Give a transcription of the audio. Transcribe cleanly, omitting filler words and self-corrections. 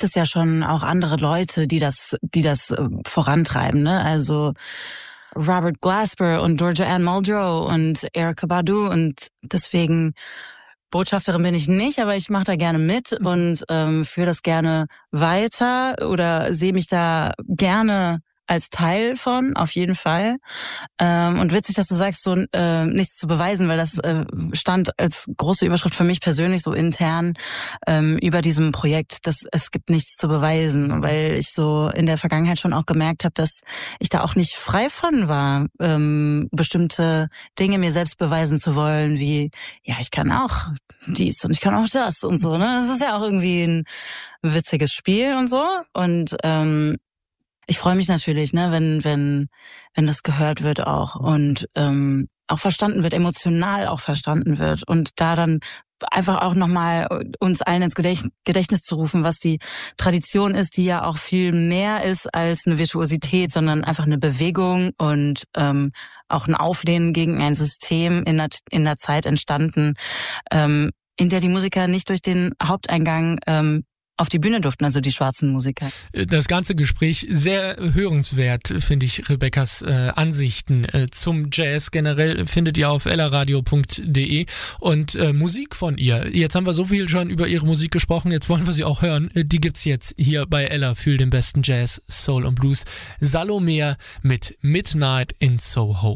gibt es ja schon auch andere Leute, die das vorantreiben, ne? Also Robert Glasper und Georgia Ann Muldrow und Erykah Badu, und deswegen Botschafterin bin ich nicht, aber ich mache da gerne mit und führe das gerne weiter oder sehe mich da gerne als Teil von, auf jeden Fall. Und witzig, dass du sagst, so nichts zu beweisen, weil das stand als große Überschrift für mich persönlich so intern über diesem Projekt, dass es gibt nichts zu beweisen, weil ich so in der Vergangenheit schon auch gemerkt habe, dass ich da auch nicht frei von war, bestimmte Dinge mir selbst beweisen zu wollen, wie, ja, ich kann auch dies und ich kann auch das und so, ne? Das ist ja auch irgendwie ein witziges Spiel und so. Und ich freue mich natürlich, ne, wenn das gehört wird auch und auch verstanden wird, emotional auch verstanden wird und da dann einfach auch nochmal uns allen ins Gedächtnis zu rufen, was die Tradition ist, die ja auch viel mehr ist als eine Virtuosität, sondern einfach eine Bewegung und auch ein Auflehnen gegen ein System in der Zeit entstanden, in der die Musiker nicht durch den Haupteingang auf die Bühne durften, also die schwarzen Musiker. Das ganze Gespräch sehr hörenswert, finde ich, Rebekkas Ansichten zum Jazz generell findet ihr auf ellaradio.de und Musik von ihr. Jetzt haben wir so viel schon über ihre Musik gesprochen, jetzt wollen wir sie auch hören. Die gibt's jetzt hier bei Ella für den besten Jazz, Soul und Blues. Salomea mit Midnight in Soho.